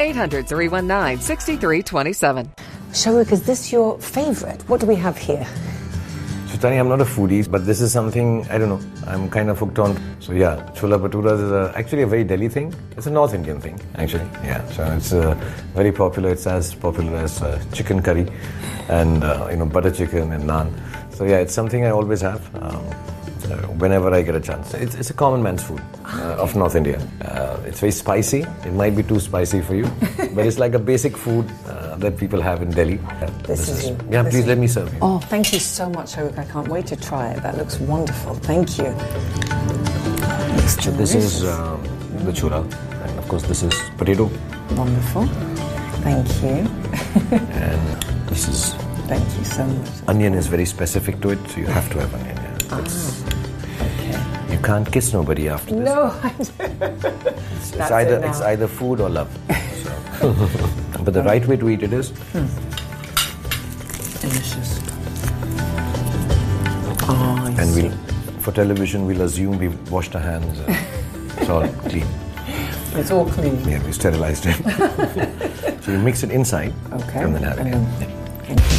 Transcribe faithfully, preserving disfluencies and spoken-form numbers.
eight hundred, three one nine, six three two seven. Shahrukh, is this your favourite? What do we have here? So, Tani, I'm not a foodie, but this is something, I don't know, I'm kind of hooked on. So, yeah, Chola Bhaturas is a, actually a very Delhi thing. It's a North Indian thing, actually. Yeah, so it's uh, very popular. It's as popular as uh, chicken curry and, uh, you know, butter chicken and naan. So, yeah, it's something I always have um, uh, whenever I get a chance. It's, it's a common man's food uh, of North India. Uh, it's very spicy. It might be too spicy for you, but it's like a basic food uh, that people have in Delhi. Yeah, this, this is, is Yeah, this please is, let me serve you. Oh, thank you so much, Shahrukh. I can't wait to try it. That looks wonderful. Thank you. So this is um, the chola, and of course this is potato. Wonderful. Thank you. And this is... Thank you so much. Onion is very specific to it, so you have to have onion. Yeah. Ah, okay. You can't kiss nobody after this. No, it's, it's either it it's either food or love. So. But the right way to eat it is hmm. delicious. Oh, and we'll, for television, we'll assume we've washed our hands. Uh, it's all clean. It's all clean. Yeah, we sterilized it. So you mix it inside, okay, and then have it. And then,